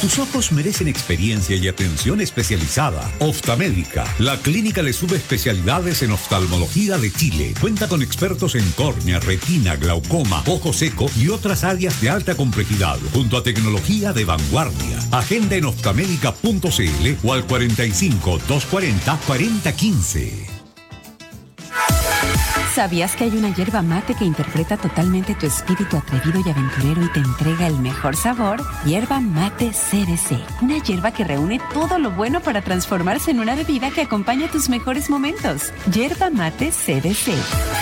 Tus ojos merecen experiencia y atención especializada. Oftamédica, la clínica de subespecialidades en oftalmología de Chile. Cuenta con expertos en córnea, retina, glaucoma, ojo seco y otras áreas de alta complejidad, junto a tecnología de vanguardia. Agenda en oftamédica.cl o al 45 240 4015. ¿Sabías que hay una yerba mate que interpreta totalmente tu espíritu atrevido y aventurero y te entrega el mejor sabor? Yerba mate CDC. Una yerba que reúne todo lo bueno para transformarse en una bebida que acompaña tus mejores momentos. Yerba mate CDC.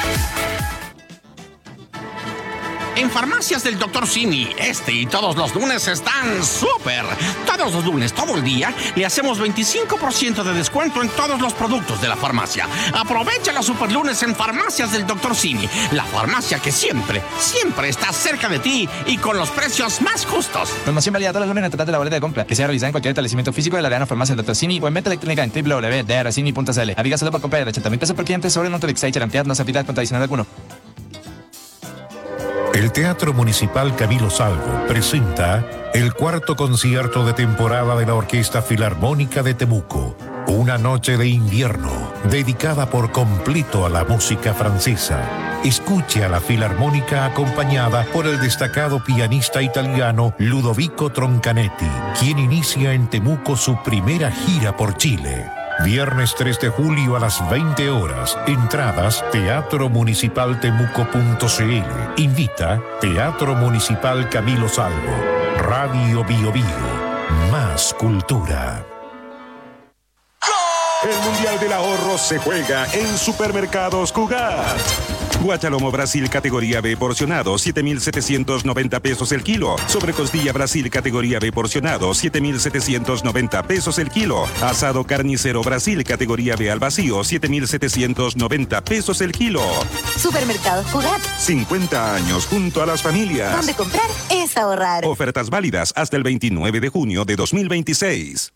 En Farmacias del Dr. Simi, este y todos los lunes están súper. Todos los lunes, todo el día, le hacemos 25% de descuento en todos los productos de la farmacia. Aprovecha los super lunes en Farmacias del Dr. Simi, la farmacia que siempre, siempre está cerca de ti y con los precios más justos. Promoción válida todos los lunes en total de la boleta de compra, que sea realizada en cualquier establecimiento físico de la Arena Farmacia del Dr. Simi o en venta electrónica en www.drcini.cl. Aplica solo por compra de 80.000 pesos por cliente sobre Notolix y Charantead, no se aplica con adicional alguno. El Teatro Municipal Camilo Salvo presenta el cuarto concierto de temporada de la Orquesta Filarmónica de Temuco. Una noche de invierno, dedicada por completo a la música francesa. Escuche a la Filarmónica acompañada por el destacado pianista italiano Ludovico Troncanetti, quien inicia en Temuco su primera gira por Chile. Viernes 3 de julio a las 20 horas. Entradas teatromunicipaltemuco.cl. Invita Teatro Municipal Camilo Salvo. Radio Bio Bio. Más cultura. El Mundial del Ahorro se juega en Supermercados Cugat. Guachalomo Brasil categoría B porcionado, 7,790 pesos el kilo. Sobrecostilla Brasil categoría B porcionado, 7,790 pesos el kilo. Asado carnicero Brasil categoría B al vacío, 7,790 pesos el kilo. Supermercados Cugat. 50 años junto a las familias. Donde comprar es ahorrar. Ofertas válidas hasta el 29 de junio de 2026.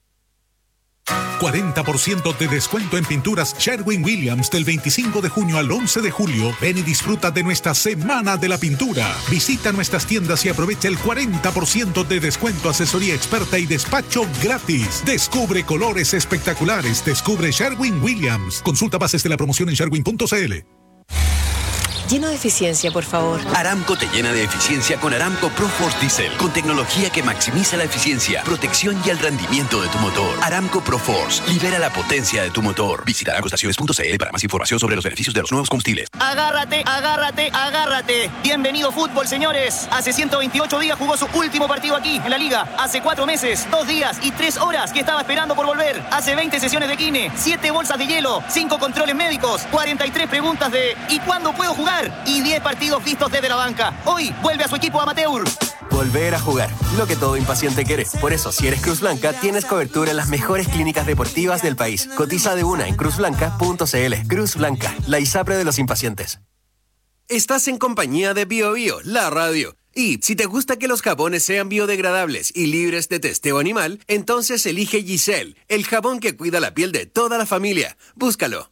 40% de descuento en pinturas Sherwin-Williams del 25 de junio al 11 de julio. Ven y disfruta de nuestra Semana de la Pintura. Visita nuestras tiendas y aprovecha el 40% de descuento, asesoría experta y despacho gratis. Descubre colores espectaculares. Descubre Sherwin-Williams. Consulta bases de la promoción en sherwin.cl. Lleno de eficiencia, por favor. Aramco te llena de eficiencia con Aramco ProForce Diesel, con tecnología que maximiza la eficiencia, protección y el rendimiento de tu motor. Aramco ProForce, libera la potencia de tu motor. Visita aramcoestaciones.cl para más información sobre los beneficios de los nuevos combustibles. Agárrate, agárrate, agárrate. Bienvenido fútbol, señores. Hace 128 días jugó su último partido aquí, en la Liga. Hace 4 meses, 2 días y 3 horas que estaba esperando por volver. Hace 20 sesiones de kine, 7 bolsas de hielo, 5 controles médicos, 43 preguntas de ¿y cuándo puedo jugar? Y 10 partidos vistos desde la banca. Hoy vuelve a su equipo amateur. Volver a jugar, lo que todo impaciente quiere. Por eso, si eres Cruz Blanca, tienes cobertura en las mejores clínicas deportivas del país. Cotiza de una en cruzblanca.cl. Cruz Blanca, la ISAPRE de los impacientes. Estás en compañía de Bio Bio, la radio. Y si te gusta que los jabones sean biodegradables y libres de testeo animal, entonces elige Giselle, el jabón que cuida la piel de toda la familia. Búscalo.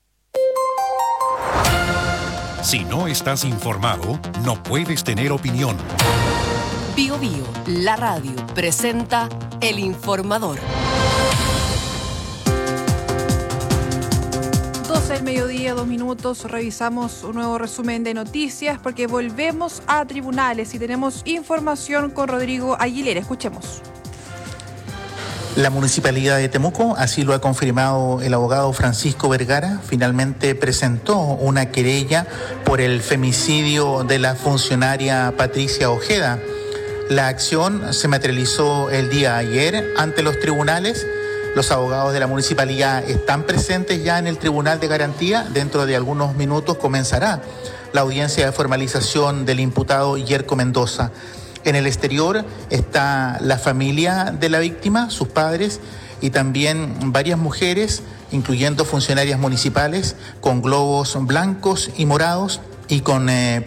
Si no estás informado, no puedes tener opinión. Bio Bio, la radio, presenta El Informador. 12 del mediodía, 2 minutos, revisamos un nuevo resumen de noticias porque volvemos a tribunales y tenemos información con Rodrigo Aguilera. Escuchemos. La Municipalidad de Temuco, así lo ha confirmado el abogado Francisco Vergara, finalmente presentó una querella por el femicidio de la funcionaria Patricia Ojeda. La acción se materializó el día de ayer ante los tribunales. Los abogados de la municipalidad están presentes ya en el Tribunal de Garantía. Dentro de algunos minutos comenzará la audiencia de formalización del imputado Yerko Mendoza. En el exterior está la familia de la víctima, sus padres y también varias mujeres, incluyendo funcionarias municipales, con globos blancos y morados y con